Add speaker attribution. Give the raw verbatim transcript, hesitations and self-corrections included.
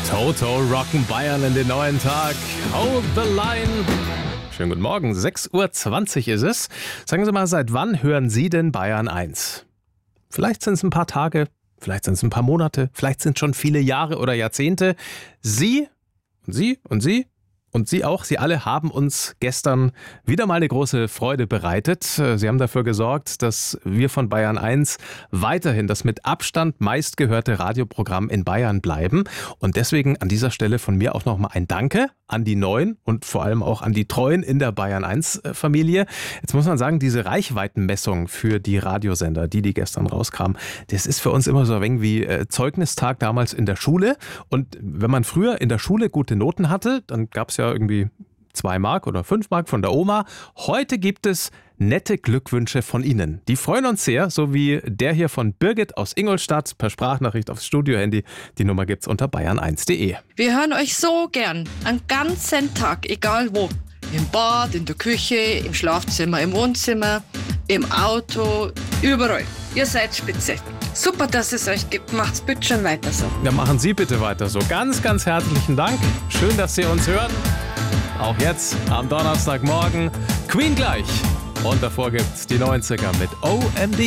Speaker 1: Toto rocken Bayern in den neuen Tag. Hold the line. Schönen guten Morgen, sechs Uhr zwanzig ist es. Sagen Sie mal, seit wann hören Sie denn Bayern eins? Vielleicht sind es ein paar Tage, vielleicht sind es ein paar Monate, vielleicht sind es schon viele Jahre oder Jahrzehnte. Sie und Sie und Sie und Sie auch, Sie alle haben uns gestern wieder mal eine große Freude bereitet. Sie haben dafür gesorgt, dass wir von Bayern eins weiterhin das mit Abstand meistgehörte Radioprogramm in Bayern bleiben. Und deswegen an dieser Stelle von mir auch nochmal ein Danke an die Neuen und vor allem auch an die Treuen in der Bayern eins Familie. Jetzt muss man sagen, diese Reichweitenmessung für die Radiosender, die die gestern rauskam, das ist für uns immer so ein wenig wie Zeugnistag damals in der Schule. Und wenn man früher in der Schule gute Noten hatte, dann gab es ja irgendwie zwei Mark oder fünf Mark von der Oma. Heute gibt es nette Glückwünsche von Ihnen. Die freuen uns sehr, so wie der hier von Birgit aus Ingolstadt per Sprachnachricht aufs Studiohandy. Die Nummer gibt's unter bayern eins punkt de.
Speaker 2: Wir hören euch so gern, einen ganzen Tag, egal wo. Im Bad, in der Küche, im Schlafzimmer, im Wohnzimmer, im Auto, überall. Ihr seid spitze. Super, dass es euch gibt. Macht's bitte schon weiter so.
Speaker 1: Ja, machen Sie bitte weiter so. Ganz, ganz herzlichen Dank. Schön, dass Sie uns hören. Auch jetzt am Donnerstagmorgen. Queen gleich. Und davor gibt's die neunziger mit O M D.